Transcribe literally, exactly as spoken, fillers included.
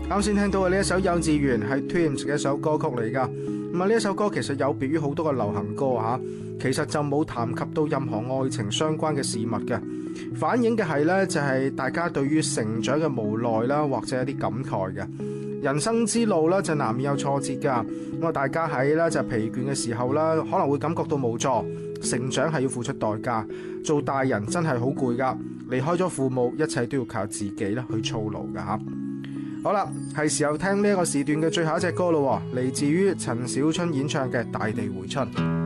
啱先聽到嘅呢一首《幼稚園》係 Twins 嘅一首歌曲嚟噶。咁啊，呢一首歌其實有別於好多嘅流行歌吓，其實就冇談及到任何愛情相關嘅事物嘅，反映嘅係呢，就係大家對於成長嘅無奈啦，或者一啲感慨嘅。人生之路咧就難免有挫折噶，咁啊大家喺咧就疲倦嘅時候啦，可能會感覺到無助。成長係要付出代價，做大人真係好攰噶，離開咗父母，一切都要靠自己啦去操勞噶吓。好啦，係時候聽呢一個時段嘅最後一隻歌咯，嚟自於陳小春演唱嘅《大地回春》。